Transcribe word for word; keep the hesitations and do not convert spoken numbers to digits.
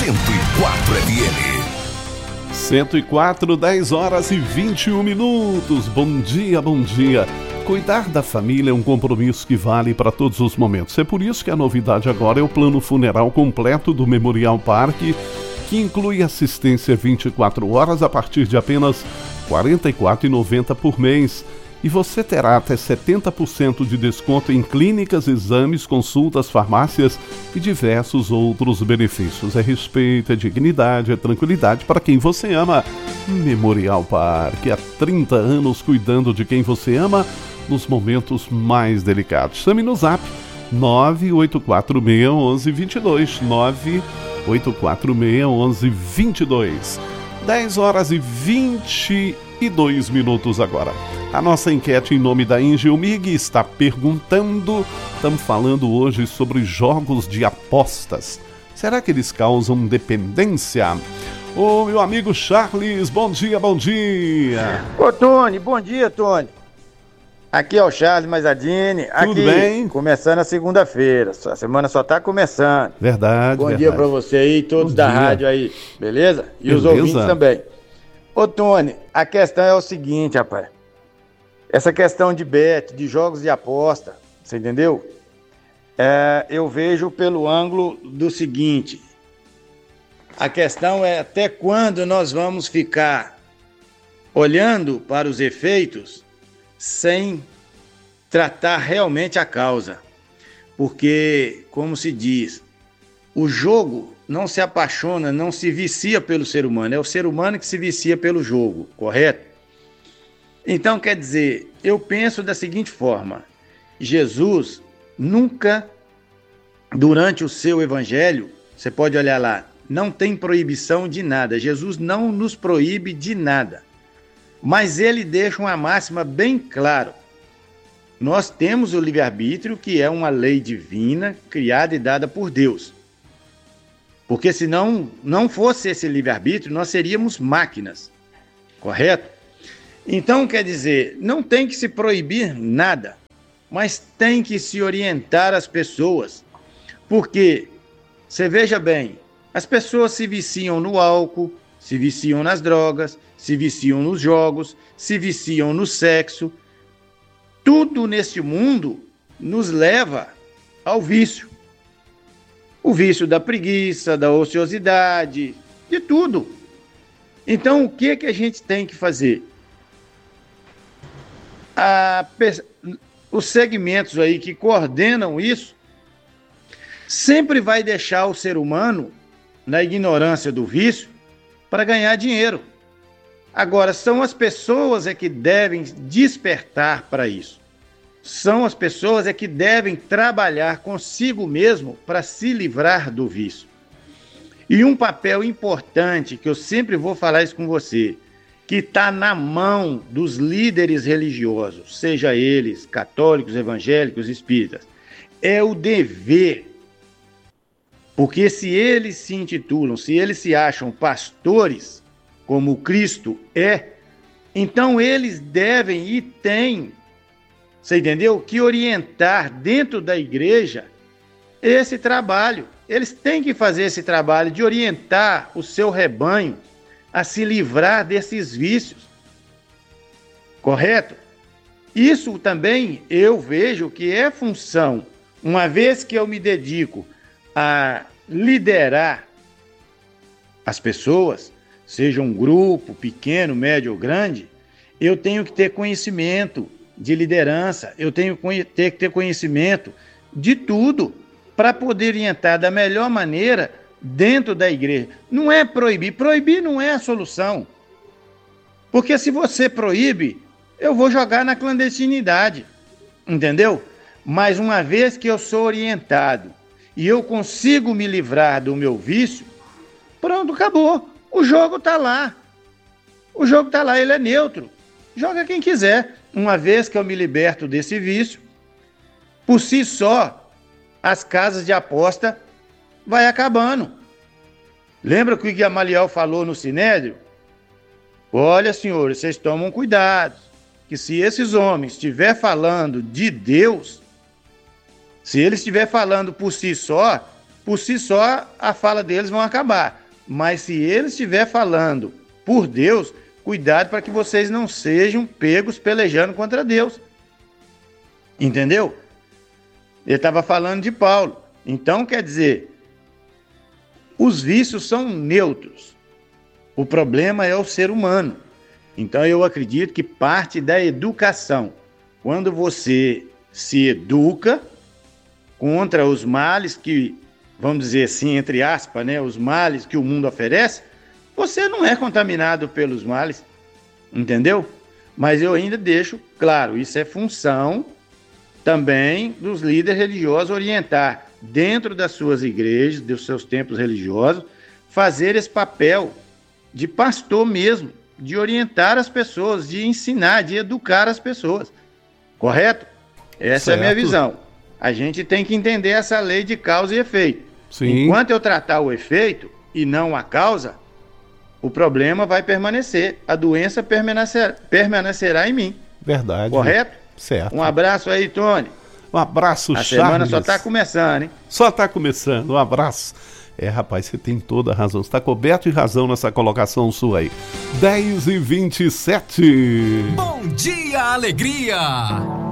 cento e quatro F M. cento e quatro, dez horas e vinte e um minutos. Bom dia, bom dia. Cuidar da família é um compromisso que vale para todos os momentos. É por isso que a novidade agora é o plano funeral completo do Memorial Park, que inclui assistência vinte e quatro horas a partir de apenas quarenta e quatro reais e noventa centavos por mês. E você terá até setenta por cento de desconto em clínicas, exames, consultas, farmácias e diversos outros benefícios. É respeito, é dignidade, é tranquilidade para quem você ama. Memorial Park, há trinta anos cuidando de quem você ama nos momentos mais delicados. Chame no zap nove oito quatro seis, um um dois dois, nove oito quatro seis, um um dois dois. dez horas e vinte e dois minutos agora. A nossa enquete em nome da Engelmig está perguntando, estamos falando hoje sobre jogos de apostas. Será que eles causam dependência? Ô, meu amigo Charles, bom dia, bom dia. Ô, Tony, bom dia, Tony. Aqui é o Charles Mazzadini. Tudo aqui, bem? Começando a segunda-feira. A semana só tá começando. Verdade, Bom verdade. dia pra você aí, todos Bom da dia. rádio aí, beleza? E Beleza. os ouvintes também. Ô, Tony, a questão é o seguinte, rapaz. Essa questão de bet, de jogos de aposta, você entendeu? É, eu vejo pelo ângulo do seguinte. A questão é até quando nós vamos ficar olhando para os efeitos sem tratar realmente a causa. Porque, como se diz, o jogo não se apaixona, não se vicia pelo ser humano. É o ser humano que se vicia pelo jogo, correto? Então, quer dizer, eu penso da seguinte forma. Jesus nunca, durante o seu evangelho, você pode olhar lá, não tem proibição de nada. Jesus não nos proíbe de nada. Mas ele deixa uma máxima bem clara. Nós temos o livre-arbítrio, que é uma lei divina, criada e dada por Deus. Porque se não, não fosse esse livre-arbítrio, nós seríamos máquinas, correto? Então, quer dizer, não tem que se proibir nada, mas tem que se orientar as pessoas. Porque, você veja bem, as pessoas se viciam no álcool, se viciam nas drogas, se viciam nos jogos, se viciam no sexo. Tudo neste mundo nos leva ao vício. O vício da preguiça, da ociosidade, de tudo. Então, o que é que a gente tem que fazer? A, os segmentos aí que coordenam isso sempre vai deixar o ser humano na ignorância do vício para ganhar dinheiro. Agora, são as pessoas é que devem despertar para isso. São as pessoas é que devem trabalhar consigo mesmo para se livrar do vício. E um papel importante, que eu sempre vou falar isso com você, que está na mão dos líderes religiosos, seja eles católicos, evangélicos, espíritas, é o dever. Porque se eles se intitulam, se eles se acham pastores, como Cristo é, então eles devem e têm, você entendeu? Que orientar dentro da igreja esse trabalho. Eles têm que fazer esse trabalho de orientar o seu rebanho a se livrar desses vícios. Correto? Isso também eu vejo que é função, uma vez que eu me dedico a liderar as pessoas, seja um grupo pequeno, médio ou grande, eu tenho que ter conhecimento de liderança, eu tenho que ter, ter conhecimento de tudo para poder orientar da melhor maneira dentro da igreja. Não é proibir, proibir não é a solução. Porque se você proíbe, eu vou jogar na clandestinidade, entendeu? Mas uma vez que eu sou orientado e eu consigo me livrar do meu vício, pronto, acabou. O jogo está lá. O jogo está lá, ele é neutro. Joga quem quiser. Uma vez que eu me liberto desse vício, por si só, as casas de aposta vai acabando. Lembra que o Gamaliel falou no Sinédrio? Olha, senhores, vocês tomam cuidado, que se esses homens estiver falando de Deus, se ele estiver falando por si só, por si só, a fala deles vão acabar. Mas se ele estiver falando por Deus, cuidado para que vocês não sejam pegos pelejando contra Deus. Entendeu? Ele estava falando de Paulo. Então, quer dizer, os vícios são neutros. O problema é o ser humano. Então, eu acredito que parte da educação. Quando você se educa contra os males que, vamos dizer assim, entre aspas, né, os males que o mundo oferece, você não é contaminado pelos males, entendeu? Mas eu ainda deixo claro, isso é função também dos líderes religiosos orientar dentro das suas igrejas, dos seus templos religiosos, fazer esse papel de pastor mesmo, de orientar as pessoas, de ensinar, de educar as pessoas. Correto? Essa certo. É a minha visão. A gente tem que entender essa lei de causa e efeito. Sim. Enquanto eu tratar o efeito e não a causa, o problema vai permanecer. A doença permanecer, permanecerá em mim. Verdade. Correto? Certo. Um abraço aí, Tony. Um abraço, a Charles. A semana só está começando, hein? Só está começando. Um abraço. É, rapaz, você tem toda a razão. Você está coberto de razão nessa colocação sua aí. dez e vinte e sete. Bom dia, alegria!